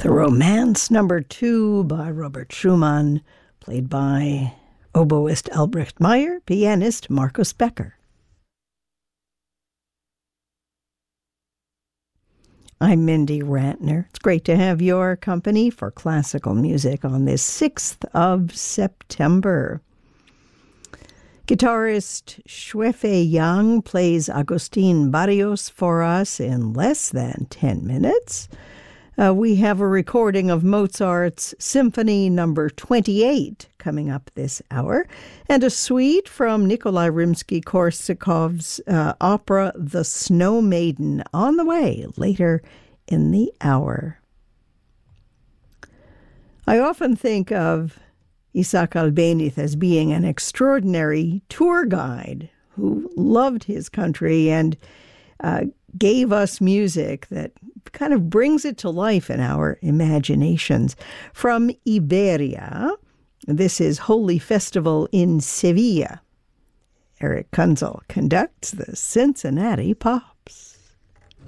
The Romance Number 2 by Robert Schumann, played by oboist Albrecht Meyer, pianist Marcus Becker. I'm Mindy Ratner. It's great to have your company for classical music on this 6th of September. Guitarist Shuefei Yang plays Agustin Barrios for us in less than 10 minutes. We have a recording of Mozart's Symphony Number 28 coming up this hour, and a suite from Nikolai Rimsky-Korsakov's opera The Snow Maiden on the way later in the hour. I often think of Isaac Albéniz as being an extraordinary tour guide who loved his country and gave us music that kind of brings it to life in our imaginations. From Iberia, this is Holy Festival in Sevilla. Eric Kunzel conducts the Cincinnati Pops.